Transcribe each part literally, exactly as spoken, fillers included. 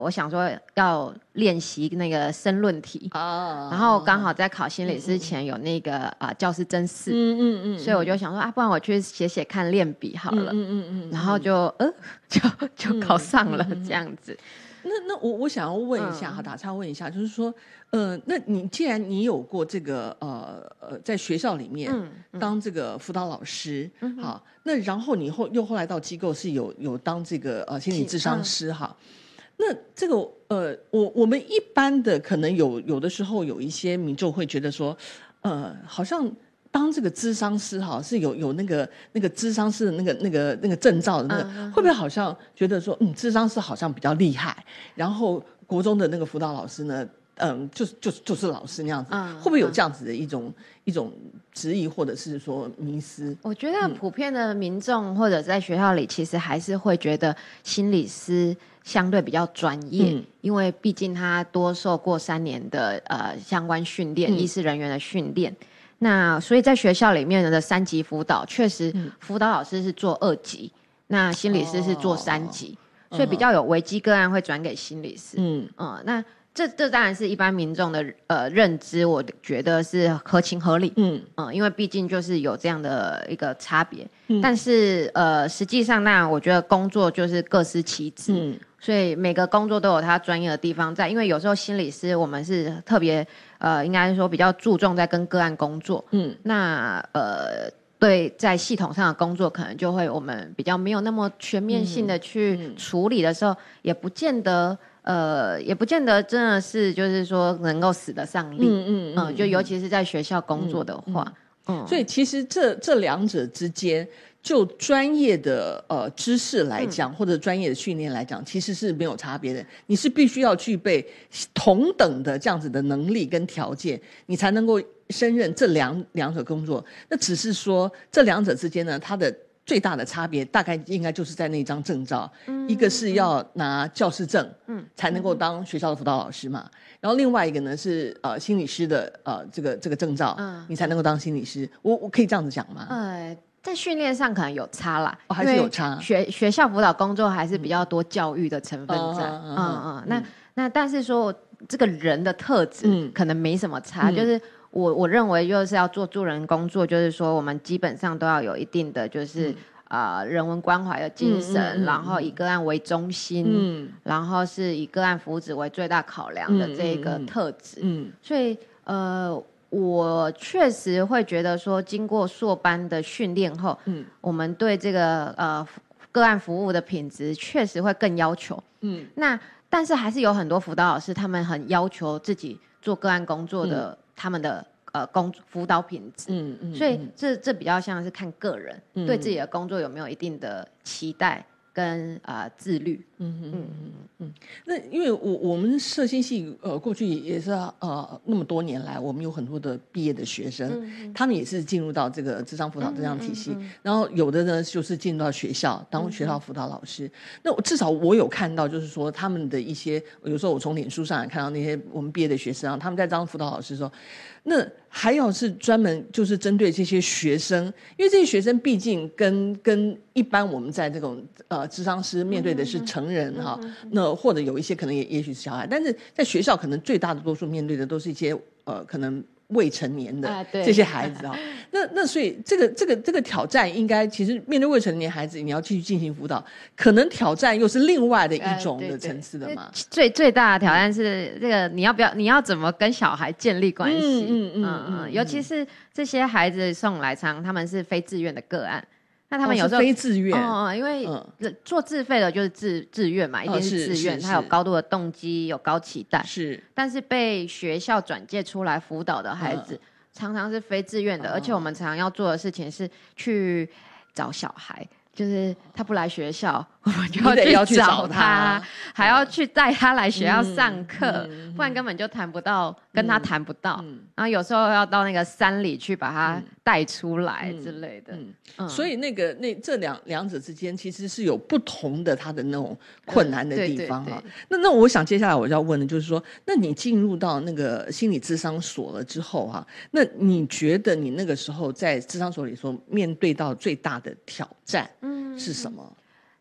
我想说要练习那个申论题啊，然后刚好在考心理师前有那个啊、呃、教师甄试，嗯嗯嗯，所以我就想说啊，不然我去写写看练笔好了，嗯嗯嗯，然后就呃就就考上了、嗯、这样子。 那那我我想要问一下哈、嗯，打岔问一下，就是说，呃，那你既然你有过这个呃呃，在学校里面当这个辅导老师，嗯、好，那然后你后又后来到机构是有有当这个呃心理咨商师哈。嗯，那这个呃，我我们一般的可能有有的时候有一些民众会觉得说，呃，好像当这个咨商师哈是有有那个那个咨商师的那个那个那个证照的那个，嗯、会不会好像觉得说，嗯，咨商师好像比较厉害，然后国中的那个辅导老师呢，嗯，就是就是就是老师那样子，嗯、会不会有这样子的一种、嗯、一种质疑或者是说迷思？ 我觉得普遍的民众或者在学校里，其实还是会觉得心理师相对比较专业，嗯、因为毕竟他多受过三年的呃相关训练，嗯、医师人员的训练。那所以在学校里面的三级辅导，确实辅导老师是做二级，嗯、那心理师是做三级，哦、所以比较有危机个案会转给心理师。嗯嗯，那这这当然是一般民众的呃认知，我觉得是合情合理。嗯嗯，因为毕竟就是有这样的一个差别。嗯，但是呃实际上当然我觉得工作就是各司其职。嗯，所以每个工作都有他专业的地方在，因为有时候心理师我们是特别呃，应该说比较注重在跟个案工作，嗯，那呃，对，在系统上的工作可能就会我们比较没有那么全面性的去处理的时候，嗯嗯、也不见得呃，也不见得真的是就是说能够使得上力，嗯嗯 嗯, 嗯，就尤其是在学校工作的话， 嗯，嗯嗯所以其实这这两者之间。就专业的呃知识来讲，嗯、或者专业的训练来讲，其实是没有差别的。你是必须要具备同等的这样子的能力跟条件，你才能够胜任这两两者工作。那只是说这两者之间呢，它的最大的差别大概应该就是在那张证照，嗯、一个是要拿教师证，嗯，才能够当学校的辅导老师嘛。然后另外一个呢是呃心理师的呃这个这个证照，嗯，你才能够当心理师。我我可以这样子讲吗？ 嗯。在训练上可能有差啦， 哦、还是有差。 学学校辅导工作还是比较多教育的成分在，嗯 嗯, 嗯, 嗯那那但是说这个人的特质可能没什么差，嗯、就是我我认为就是要做助人工作，就是说我们基本上都要有一定的就是、嗯呃、人文关怀的精神，嗯嗯嗯、然后以个案为中心，嗯、然后是以个案福祉为最大考量的这个特质，嗯嗯嗯、所以呃。我确实会觉得说，经过硕班的训练后，嗯，我们对这个呃个案服务的品质确实会更要求，嗯，那但是还是有很多辅导老师，他们很要求自己做个案工作的、嗯、他们的呃工辅导品质，嗯嗯，所以这这比较像是看个人、嗯、对自己的工作有没有一定的期待。跟呃自律，嗯嗯嗯嗯嗯，那因为我我们社心系呃过去也是呃那么多年来，我们有很多的毕业的学生，嗯嗯、他们也是进入到这个諮商辅導这样体系，嗯嗯嗯、然后有的呢就是进入到学校当学校辅导老师。嗯嗯、那我至少我有看到，就是说他们的一些，有时候我从脸书上也看到那些我们毕业的学生，他们在当辅导老师的时候，那还要是专门就是针对这些学生，因为这些学生毕竟跟跟一般我们在这种呃諮商師面对的是成人哈、嗯嗯，那或者有一些可能也也许是小孩，但是在学校可能最大的多数面对的都是一些呃可能未成年的这些孩子啊，那那所以这个这个这个挑战应该其实面对未成年孩子，你要继续进行辅导，可能挑战又是另外的一种的层次的嘛。 呃、最最大的挑战是这个你要不要你要怎么跟小孩建立关系？嗯嗯嗯嗯，尤其是这些孩子送来常他们是非自愿的个案。那他们有时候、 哦、非自愿， 哦，因为做自费的就是自自愿嘛，一定是自愿，他有高度的动机，有高期待， 是。 但是被学校转介出来辅导的孩子，嗯、常常是非自愿的，哦、而且我们常常要做的事情是去找小孩。就是他不来学校，我们就要去找他，他还要去带他来学校上课，嗯、不然根本就谈不到，跟他谈不到。嗯、然后有时候要到那个山里去把他带出来之类的。嗯嗯、所以那个那这两两者之间其实是有不同的他的那种困难的地方哈。那那我想接下来我要问的就是说，那你进入到那个心理諮商所了之后哈，那你觉得你那个时候在諮商所里所面对到最大的挑战？嗯，是什么？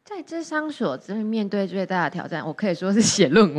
在諮商所这面对最大的挑战，我可以说是写论